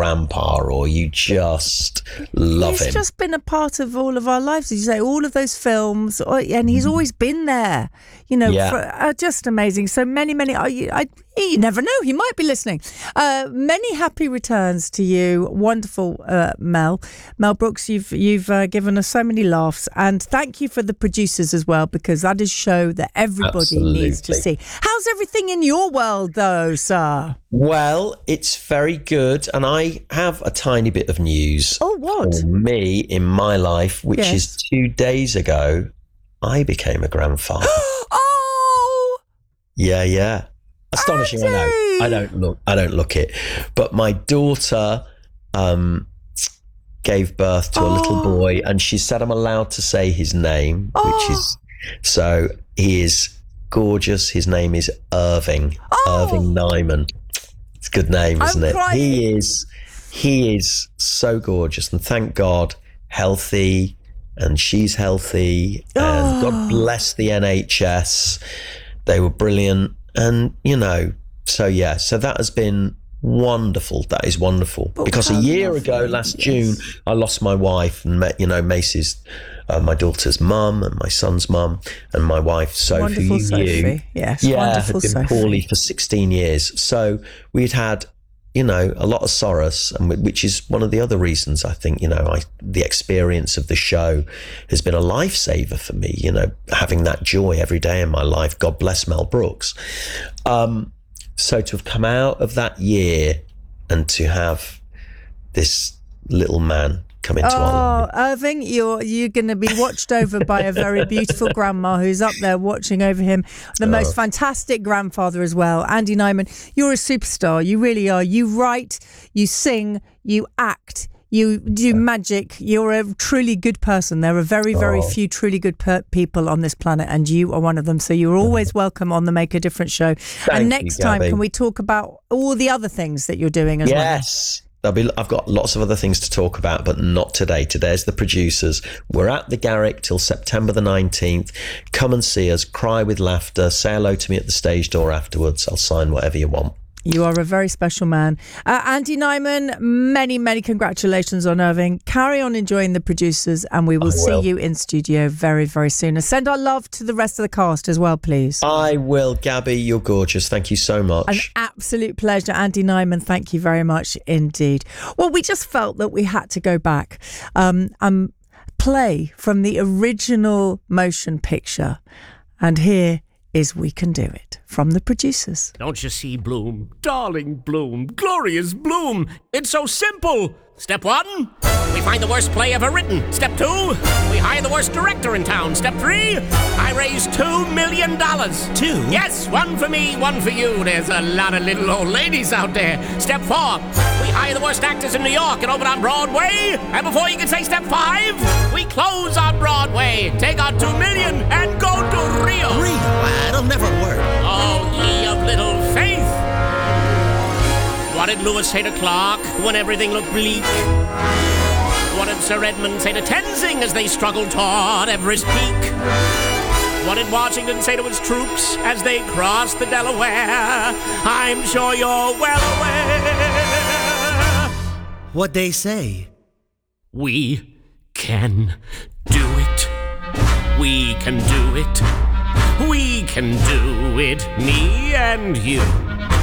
grandpa, or you just love him. He's just been a part of all of our lives, as you say, all of those films, and he's always been there, just amazing. So many, you never know, he might be listening. Many happy returns to you. Wonderful, Mel Brooks, you've given us so many laughs, and thank you for the producers as well, because that is a show that everybody needs to see. How's everything in your world though, sir? Well, it's very good, and I have a tiny bit of news. Oh, what? For me in my life, which is 2 days ago, I became a grandfather. Oh! Yeah. Astonishing, Andy! I know. I don't look it. But my daughter gave birth to a little boy, and she said I'm allowed to say his name, which is, so he is gorgeous. His name is Irving Nyman. It's a good name, isn't it? Crying. He is so gorgeous, and thank God, healthy, and she's healthy, and God bless the NHS. They were brilliant, and so that has been wonderful. That is wonderful, because a year ago, last June, I lost my wife and met Macy's, my daughter's mum and my son's mum, and my wife Sophie. Wonderful Sophie. Yes, wonderful had been poorly for 16 years. So we'd had a lot of sorrows, and which is one of the other reasons I think the experience of the show has been a lifesaver for me. Having that joy every day in my life. God bless Mel Brooks. So to have come out of that year and to have this little man come into our life. Irving, you're going to be watched over by a very beautiful grandma who's up there watching over him. The most fantastic grandfather as well, Andy Nyman. You're a superstar. You really are. You write, you sing, you act, you do magic. You're a truly good person. There are very, very few truly good people on this planet, and you are one of them. So you're always welcome on the Make a Difference show. And next time, can we talk about all the other things that you're doing as well? Yes. I've got lots of other things to talk about, but not today. Today's the producers. We're at the Garrick till September the 19th. Come and see us, cry with laughter, say hello to me at the stage door afterwards. I'll sign whatever you want. You are a very special man. Andy Nyman, many, many congratulations on Irving. Carry on enjoying the producers, and we will see you in studio very, very soon. And send our love to the rest of the cast as well, please. I will. Gabby, you're gorgeous. Thank you so much. An absolute pleasure. Andy Nyman, thank you very much indeed. Well, we just felt that we had to go back and play from the original motion picture. And here is We Can Do It from the producers. Don't you see, Bloom? Darling Bloom, glorious Bloom. It's so simple. Step 1, we find the worst play ever written. Step 2, we hire the worst director in town. Step 3, I raise $2 million. 2? Yes, 1 for me, 1 for you. There's a lot of little old ladies out there. Step 4, we hire the worst actors in New York and open on Broadway. And before you can say step 5, we close on Broadway, take our $2 million and go to Rio. Rio? It'll never work. Oh, ye of little faith. What did Lewis say to Clark when everything looked bleak? What did Sir Edmund say to Tenzing as they struggled toward Everest Peak? What did Washington say to his troops as they crossed the Delaware? I'm sure you're well aware. What'd they say? We can do it. We can do it. We can do it, me and you.